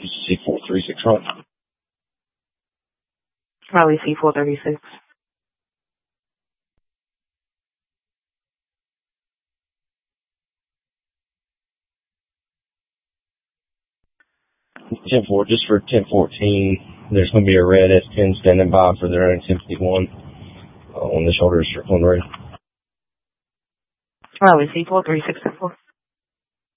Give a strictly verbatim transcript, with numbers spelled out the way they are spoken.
C four thirty-six, right? Probably C four thirty-six. ten four, just for ten fourteen, there's going to be a red S ten standing by for their own ten fifty-one uh, on the shoulder of Strickland Road. Probably C four thirty-six.